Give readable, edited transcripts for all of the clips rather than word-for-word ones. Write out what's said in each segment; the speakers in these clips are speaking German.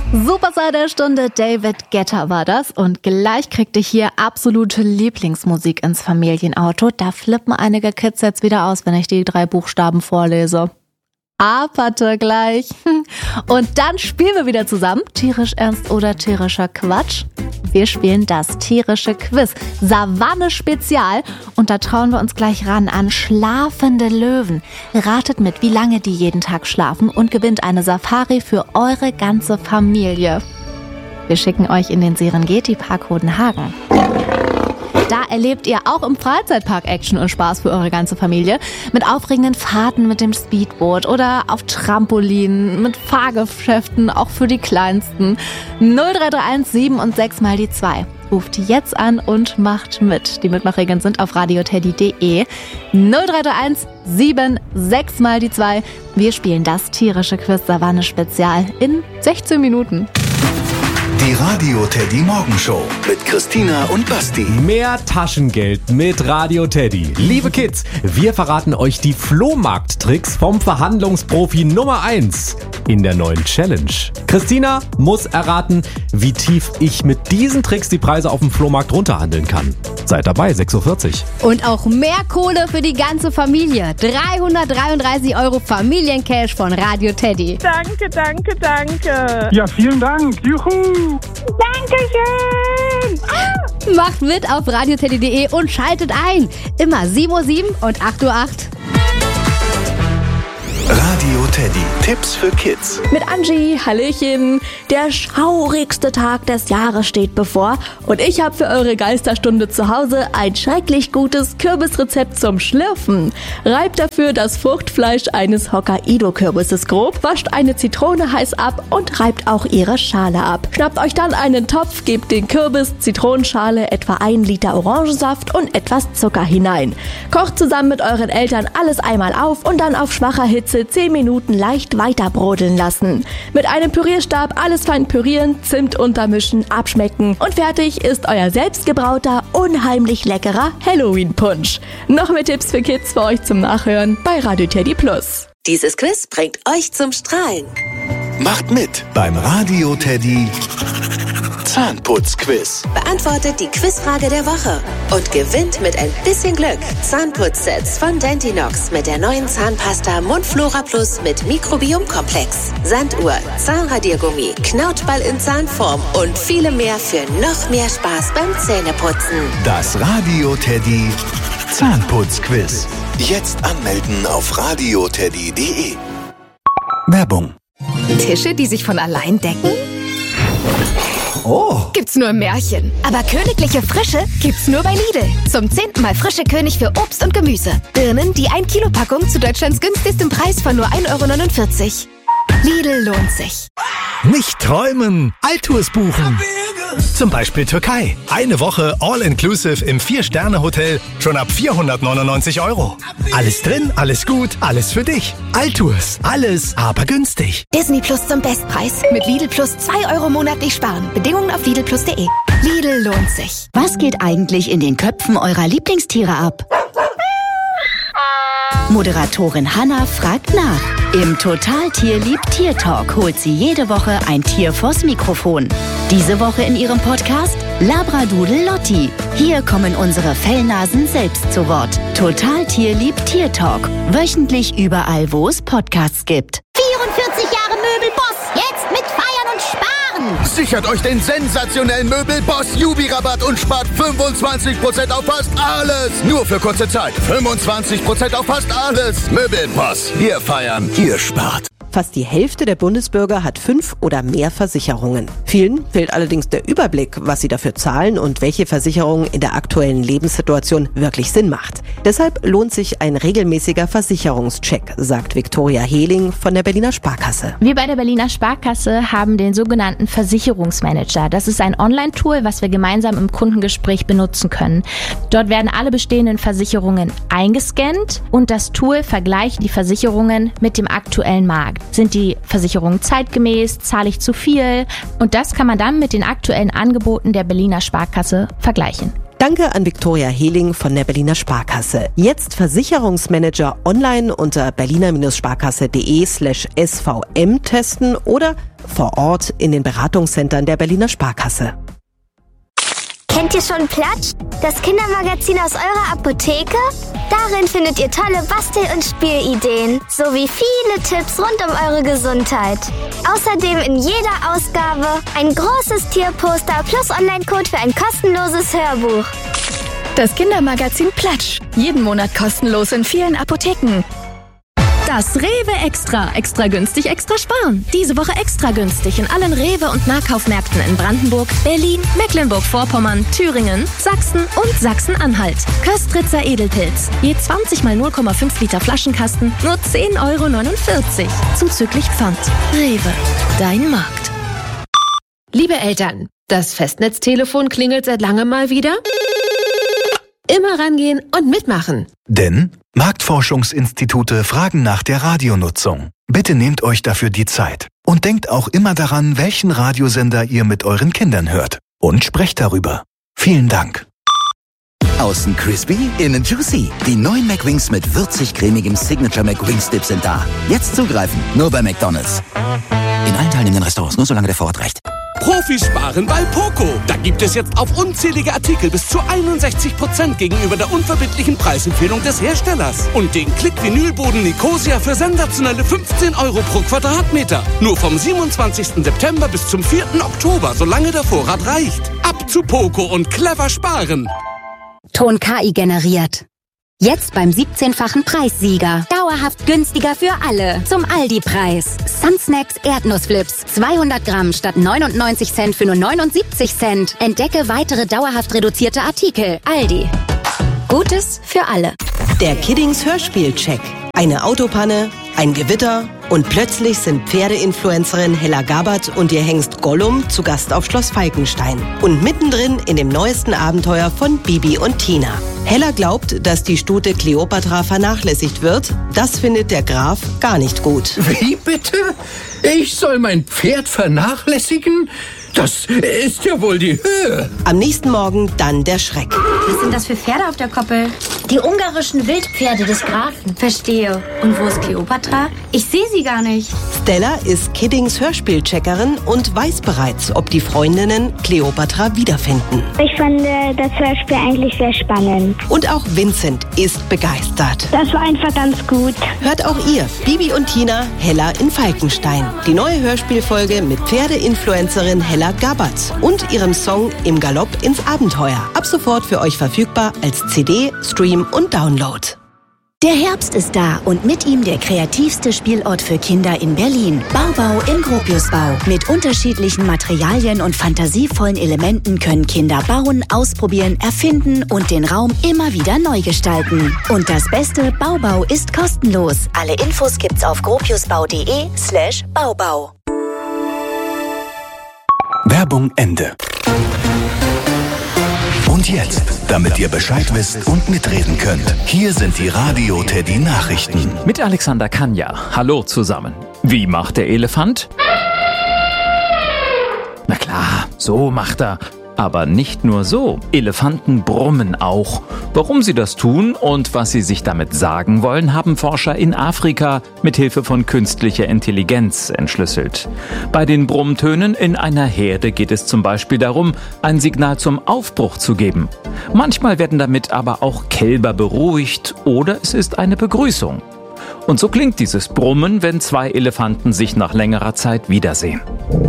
Superstar der Stunde, David Guetta war das. Und gleich kriegt ihr hier absolute Lieblingsmusik ins Familienauto. Da flippen einige Kids jetzt wieder aus, wenn ich die 3 Buchstaben vorlese. Aperte gleich. Und dann spielen wir wieder zusammen. Tierisch ernst oder tierischer Quatsch? Wir spielen das tierische Quiz. Savanne Spezial. Und da trauen wir uns gleich ran an schlafende Löwen. Ratet mit, wie lange die jeden Tag schlafen und gewinnt eine Safari für eure ganze Familie. Wir schicken euch in den Serengeti-Park Hodenhagen. Da erlebt ihr auch im Freizeitpark Action und Spaß für eure ganze Familie. Mit aufregenden Fahrten mit dem Speedboot oder auf Trampolinen, mit Fahrgeschäften, auch für die Kleinsten. 0331 7 und 6 mal die 2. Ruft jetzt an und macht mit. Die Mitmachregeln sind auf radioteddy.de. 0331 7 6 mal die 2. Wir spielen das tierische Quiz Savanne Spezial in 16 Minuten. Die Radio Teddy Morgenshow mit Christina und Basti. Mehr Taschengeld mit Radio Teddy. Liebe Kids, wir verraten euch die Flohmarkt-Tricks vom Verhandlungsprofi Nummer 1 in der neuen Challenge. Christina muss erraten, wie tief ich mit diesen Tricks die Preise auf dem Flohmarkt runterhandeln kann. Seid dabei, 6.40 Uhr. Und auch mehr Kohle für die ganze Familie. 333 € Familiencash von Radio Teddy. Danke, danke, danke. Ja, vielen Dank. Juhu. Dankeschön. Macht mit auf radioteddy.de und schaltet ein. Immer 7.07 Uhr und 8.08 Uhr. Radio Teddy. Tipps für Kids. Mit Angie, Hallöchen. Der schaurigste Tag des Jahres steht bevor und ich habe für eure Geisterstunde zu Hause ein schrecklich gutes Kürbisrezept zum Schlürfen. Reibt dafür das Fruchtfleisch eines Hokkaido-Kürbisses grob, wascht eine Zitrone heiß ab und reibt auch ihre Schale ab. Schnappt euch dann einen Topf, gebt den Kürbis, Zitronenschale, etwa 1 Liter Orangensaft und etwas Zucker hinein. Kocht zusammen mit euren Eltern alles einmal auf und dann auf schwacher Hitze 10 Minuten leicht weiter brodeln lassen. Mit einem Pürierstab alles fein pürieren, Zimt untermischen, abschmecken und fertig ist euer selbstgebrauter, unheimlich leckerer Halloween-Punsch. Noch mehr Tipps für Kids für euch zum Nachhören bei Radio Teddy Plus. Dieses Quiz bringt euch zum Strahlen. Macht mit beim Radio Teddy Zahnputzquiz. Beantwortet die Quizfrage der Woche und gewinnt mit ein bisschen Glück Zahnputzsets von Dentinox mit der neuen Zahnpasta Mundflora Plus mit Mikrobiomkomplex, Sanduhr, Zahnradiergummi, Knautball in Zahnform und viele mehr für noch mehr Spaß beim Zähneputzen. Das Radio Teddy Zahnputzquiz. Jetzt anmelden auf radioteddy.de. Werbung. Tische, die sich von allein decken? Oh! Gibt's nur im Märchen. Aber königliche Frische gibt's nur bei Lidl. Zum 10. Mal frische König für Obst und Gemüse. Birnen, die 1 Kilo Packung zu Deutschlands günstigstem Preis von nur 1,49 €. Lidl lohnt sich. Nicht träumen, Altours buchen. Zum Beispiel Türkei. Eine Woche All-Inclusive im 4-Sterne-Hotel schon ab 499 €. Alles drin, alles gut, alles für dich. Altours. Alles, aber günstig. Disney Plus zum Bestpreis. Mit Lidl Plus 2 € monatlich sparen. Bedingungen auf lidlplus.de. Lidl lohnt sich. Was geht eigentlich in den Köpfen eurer Lieblingstiere ab? Moderatorin Hannah fragt nach. Im Total Tierlieb Tier Talk holt sie jede Woche ein Tier vors Mikrofon. Diese Woche in ihrem Podcast Labradoodle Lotti. Hier kommen unsere Fellnasen selbst zu Wort. Total Tierlieb Tier Talk. Wöchentlich überall, wo es Podcasts gibt. 44 Jahre Möbelboss. Jetzt mit Feiern und Sparen. Sichert euch den sensationellen Möbelboss Jubi-Rabatt und spart 25% auf fast alles. Nur für kurze Zeit. 25% auf fast alles. Möbelboss. Wir feiern, ihr spart. Fast die Hälfte der Bundesbürger hat 5 oder mehr Versicherungen. Vielen fehlt allerdings der Überblick, was sie dafür zahlen und welche Versicherung in der aktuellen Lebenssituation wirklich Sinn macht. Deshalb lohnt sich ein regelmäßiger Versicherungscheck, sagt Viktoria Hehling von der Berliner Sparkasse. Wir bei der Berliner Sparkasse haben den sogenannten Versicherungsmanager. Das ist ein Online-Tool, was wir gemeinsam im Kundengespräch benutzen können. Dort werden alle bestehenden Versicherungen eingescannt und das Tool vergleicht die Versicherungen mit dem aktuellen Markt. Sind die Versicherungen zeitgemäß? Zahle ich zu viel? Und das kann man dann mit den aktuellen Angeboten der Berliner Sparkasse vergleichen. Danke an Viktoria Hehling von der Berliner Sparkasse. Jetzt Versicherungsmanager online unter berliner-sparkasse.de/svm testen oder vor Ort in den Beratungszentren der Berliner Sparkasse. Kennt ihr schon Platsch? Das Kindermagazin aus eurer Apotheke? Darin findet ihr tolle Bastel- und Spielideen sowie viele Tipps rund um eure Gesundheit. Außerdem in jeder Ausgabe ein großes Tierposter plus Online-Code für ein kostenloses Hörbuch. Das Kindermagazin Platsch. Jeden Monat kostenlos in vielen Apotheken. Das Rewe Extra. Extra günstig, extra sparen. Diese Woche extra günstig in allen Rewe- und Nahkaufmärkten in Brandenburg, Berlin, Mecklenburg-Vorpommern, Thüringen, Sachsen und Sachsen-Anhalt. Köstritzer Edelpilz. Je 20 mal 0,5 Liter Flaschenkasten, nur 10,49 €. Zuzüglich Pfand. Rewe. Dein Markt. Liebe Eltern, das Festnetztelefon klingelt seit langem mal wieder. Immer rangehen und mitmachen. Denn Marktforschungsinstitute fragen nach der Radionutzung. Bitte nehmt euch dafür die Zeit. Und denkt auch immer daran, welchen Radiosender ihr mit euren Kindern hört. Und sprecht darüber. Vielen Dank. Außen crispy, innen juicy. Die neuen McWings mit würzig-cremigem Signature McWings Dip sind da. Jetzt zugreifen, nur bei McDonald's. In allen teilnehmenden Restaurants, nur solange der Vorrat reicht. Profis sparen bei Poco. Da gibt es jetzt auf unzählige Artikel bis zu 61% gegenüber der unverbindlichen Preisempfehlung des Herstellers. Und den Klick-Vinylboden Nicosia für sensationelle 15 € pro Quadratmeter. Nur vom 27. September bis zum 4. Oktober, solange der Vorrat reicht. Ab zu Poco und clever sparen. Ton KI generiert. Jetzt beim 17-fachen Preissieger. Dauerhaft günstiger für alle. Zum Aldi-Preis. Sunsnacks Erdnussflips. 200 Gramm statt 99 Cent für nur 79 Cent. Entdecke weitere dauerhaft reduzierte Artikel. Aldi. Gutes für alle. Der Kiddings Hörspielcheck. Eine Autopanne, ein Gewitter und plötzlich sind Pferdeinfluencerin Hella Gabbard und ihr Hengst Gollum zu Gast auf Schloss Falkenstein. Und mittendrin in dem neuesten Abenteuer von Bibi und Tina. Hella glaubt, dass die Stute Kleopatra vernachlässigt wird. Das findet der Graf gar nicht gut. Wie bitte? Ich soll mein Pferd vernachlässigen? Das ist ja wohl die Höhe. Am nächsten Morgen dann der Schreck. Was sind das für Pferde auf der Koppel? Die ungarischen Wildpferde des Grafen. Verstehe. Und wo ist Kleopatra? Ich sehe sie gar nicht. Stella ist Kiddings Hörspielcheckerin und weiß bereits, ob die Freundinnen Kleopatra wiederfinden. Ich fand das Hörspiel eigentlich sehr spannend. Und auch Vincent ist begeistert. Das war einfach ganz gut. Hört auch ihr Bibi und Tina Hella in Falkenstein. Die neue Hörspielfolge mit Pferdeinfluencerin Hella Gabbard und ihrem Song Im Galopp ins Abenteuer. Ab sofort für euch verfügbar als CD, Stream und Download. Der Herbst ist da und mit ihm der kreativste Spielort für Kinder in Berlin. Baubau im Gropiusbau. Mit unterschiedlichen Materialien und fantasievollen Elementen können Kinder bauen, ausprobieren, erfinden und den Raum immer wieder neu gestalten. Und das Beste, Baubau ist kostenlos. Alle Infos gibt's auf gropiusbau.de/Baubau. Werbung Ende. Und jetzt, damit ihr Bescheid wisst und mitreden könnt, hier sind die Radio Teddy Nachrichten. Mit Alexander Kanja. Hallo zusammen. Wie macht der Elefant? Na klar, so macht er. Aber nicht nur so. Elefanten brummen auch. Warum sie das tun und was sie sich damit sagen wollen, haben Forscher in Afrika mit Hilfe von künstlicher Intelligenz entschlüsselt. Bei den Brummtönen in einer Herde geht es zum Beispiel darum, ein Signal zum Aufbruch zu geben. Manchmal werden damit aber auch Kälber beruhigt oder es ist eine Begrüßung. Und so klingt dieses Brummen, wenn zwei Elefanten sich nach längerer Zeit wiedersehen.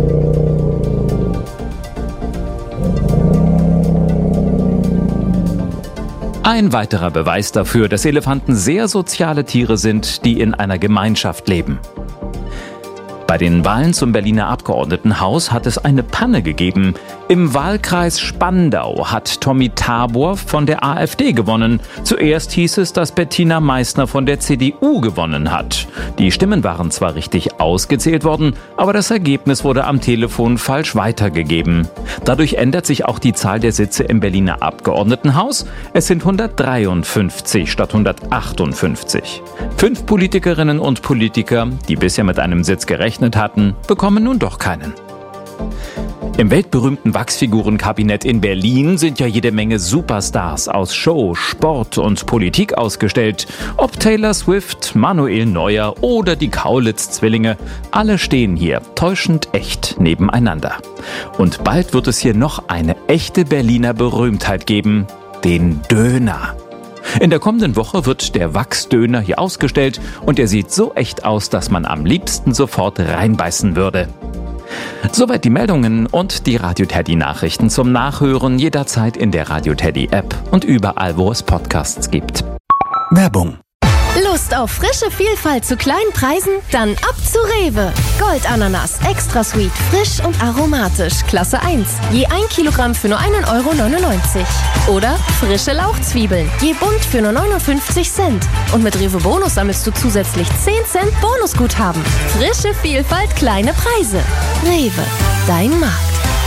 Ein weiterer Beweis dafür, dass Elefanten sehr soziale Tiere sind, die in einer Gemeinschaft leben. Bei den Wahlen zum Berliner Abgeordnetenhaus hat es eine Panne gegeben. Im Wahlkreis Spandau hat Tommy Tabor von der AfD gewonnen. Zuerst hieß es, dass Bettina Meissner von der CDU gewonnen hat. Die Stimmen waren zwar richtig ausgezählt worden, aber das Ergebnis wurde am Telefon falsch weitergegeben. Dadurch ändert sich auch die Zahl der Sitze im Berliner Abgeordnetenhaus. Es sind 153 statt 158. 5 Politikerinnen und Politiker, die bisher mit einem Sitz gerechnet hatten, bekommen nun doch keinen. Im weltberühmten Wachsfigurenkabinett in Berlin sind ja jede Menge Superstars aus Show, Sport und Politik ausgestellt. Ob Taylor Swift, Manuel Neuer oder die Kaulitz-Zwillinge, alle stehen hier täuschend echt nebeneinander. Und bald wird es hier noch eine echte Berliner Berühmtheit geben, den Döner. In der kommenden Woche wird der Wachsdöner hier ausgestellt und er sieht so echt aus, dass man am liebsten sofort reinbeißen würde. Soweit die Meldungen und die Radio Teddy Nachrichten zum Nachhören jederzeit in der Radio Teddy App und überall, wo es Podcasts gibt. Werbung. Lust auf frische Vielfalt zu kleinen Preisen? Dann ab zu Rewe. Goldananas, extra sweet, frisch und aromatisch, Klasse 1. Je 1 Kilogramm für nur 1,99 €. Oder frische Lauchzwiebeln, je bunt für nur 59 Cent. Und mit Rewe Bonus sammelst du zusätzlich 10 Cent Bonusguthaben. Frische Vielfalt, kleine Preise. Rewe, dein Markt.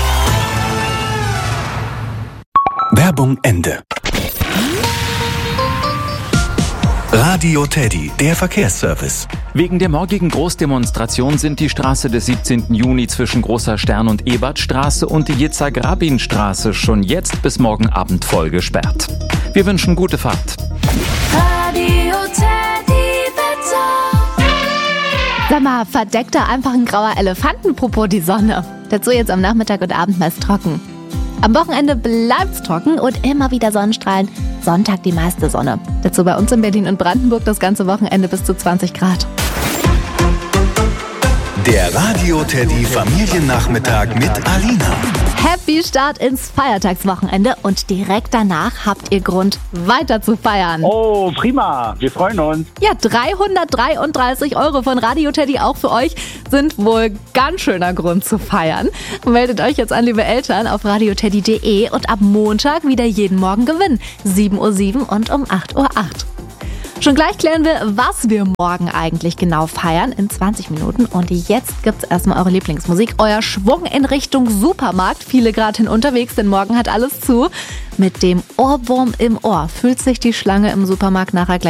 Werbung Ende. Radio Teddy, der Verkehrsservice. Wegen der morgigen Großdemonstration sind die Straße des 17. Juni zwischen Großer Stern und Ebertstraße und die Yitzhak-Rabin-Straße schon jetzt bis morgen Abend voll gesperrt. Wir wünschen gute Fahrt. Radio Teddy Wetter. Sag mal, verdeckt da einfach ein grauer Elefantenpopo die Sonne? Dazu jetzt am Nachmittag und Abend meist trocken. Am Wochenende bleibt's trocken und immer wieder Sonnenstrahlen. Sonntag die meiste Sonne. Dazu bei uns in Berlin und Brandenburg das ganze Wochenende bis zu 20 Grad. Der Radio Teddy Familiennachmittag mit Alina. Happy Start ins Feiertagswochenende und direkt danach habt ihr Grund, weiter zu feiern. Oh, prima. Wir freuen uns. Ja, 333 € von Radio Teddy auch für euch sind wohl ganz schöner Grund zu feiern. Meldet euch jetzt an, liebe Eltern, auf radioteddy.de und ab Montag wieder jeden Morgen gewinnen. 7:07 Uhr und um 8:08 Uhr. Schon gleich klären wir, was wir morgen eigentlich genau feiern in 20 Minuten. Und jetzt gibt's erstmal eure Lieblingsmusik, euer Schwung in Richtung Supermarkt. Viele gerade hin unterwegs, denn morgen hat alles zu. Mit dem Ohrwurm im Ohr fühlt sich die Schlange im Supermarkt nachher gleich